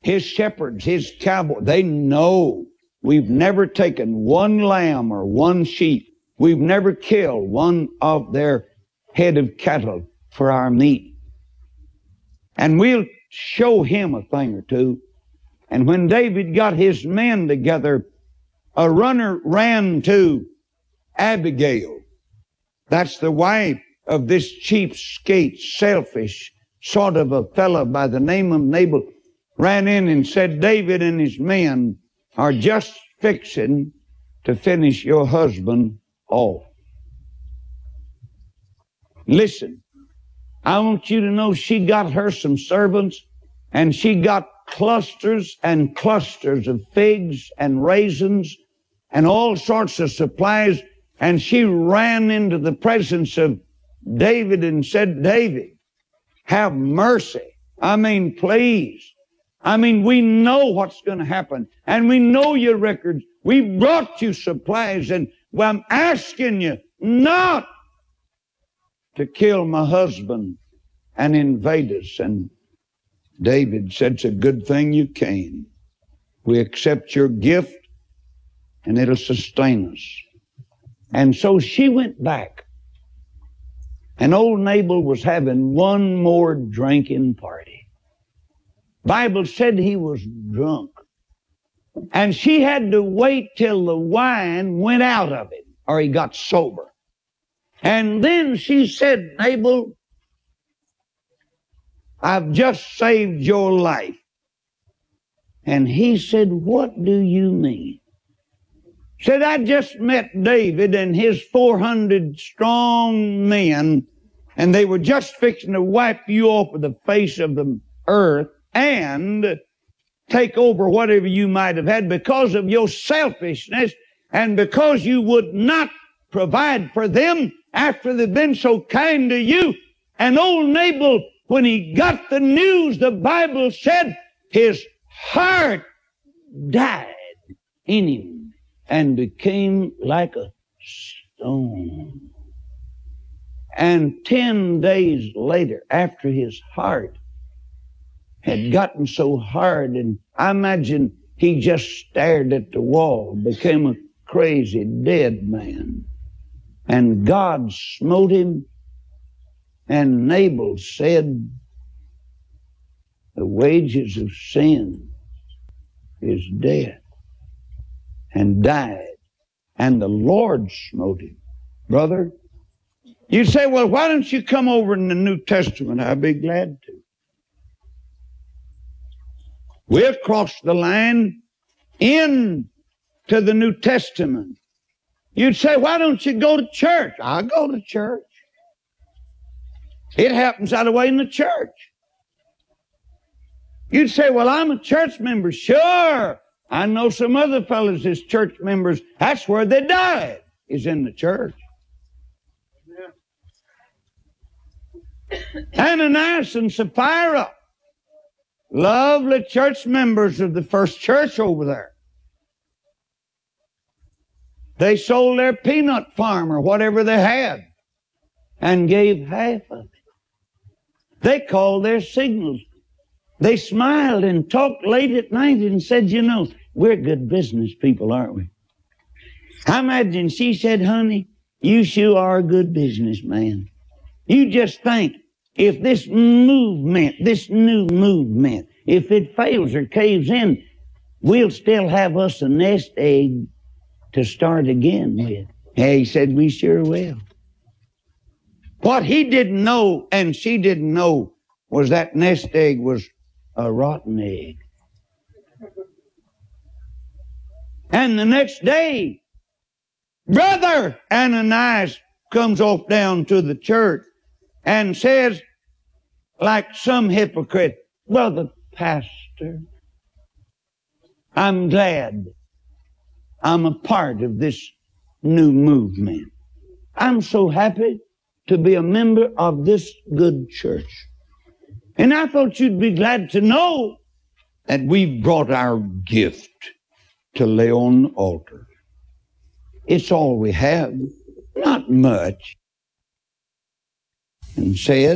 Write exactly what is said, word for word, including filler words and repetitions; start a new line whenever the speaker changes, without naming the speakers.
his shepherds, his cowboys, they know we've never taken one lamb or one sheep. We've never killed one of their head of cattle for our meat. And we'll show him a thing or two. And when David got his men together, a runner ran to Abigail. That's the wife of this cheapskate, selfish sort of a fellow by the name of Nabal. Ran in and said, David and his men are just fixing to finish your husband off. Listen, I want you to know she got her some servants, and she got clusters and clusters of figs and raisins and all sorts of supplies, and she ran into the presence of David and said, David, have mercy. I mean, please. I mean, we know what's going to happen, and we know your records. We brought you supplies, and well, I'm asking you not to kill my husband and invade us. And David said, it's a good thing you came. We accept your gift, and it'll sustain us. And so she went back. And old Nabal was having one more drinking party. Bible said he was drunk. And she had to wait till the wine went out of him, or he got sober. And then she said, Nabal, I've just saved your life. And he said, what do you mean? Said, I just met David and his four hundred strong men, and they were just fixing to wipe you off of the face of the earth and take over whatever you might have had because of your selfishness and because you would not provide for them after they've been so kind to you. And old Nabal, when he got the news, the Bible said his heart died in him and became like a stone. And ten days later, after his heart had gotten so hard, and I imagine he just stared at the wall, became a crazy dead man. And God smote him, and Nabal said, the wages of sin is death, and died. And the Lord smote him. Brother, you say, well, why don't you come over in the New Testament? I'd be glad to. We'll cross the line into the New Testament. You'd say, why don't you go to church? I'll go to church. It happens out of the way in the church. You'd say, well, I'm a church member. Sure. I know some other fellows as church members. That's where they died, is in the church. Yeah. Ananias and Sapphira, lovely church members of the first church over there. They sold their peanut farm or whatever they had and gave half of it. They called their signals. They smiled and talked late at night and said, you know, we're good business people, aren't we? I imagine she said, honey, you sure are a good businessman. You just think, if this movement, this new movement, if it fails or caves in, we'll still have us a nest egg to start again with. He said, we sure will. What he didn't know and she didn't know was that nest egg was a rotten egg. And the next day, Brother Ananias comes off down to the church and says, like some hypocrite, Brother Pastor, I'm glad I'm a part of this new movement. I'm so happy to be a member of this good church. And I thought you'd be glad to know that we've brought our gift to lay on the altar. It's all we have, not much. And said,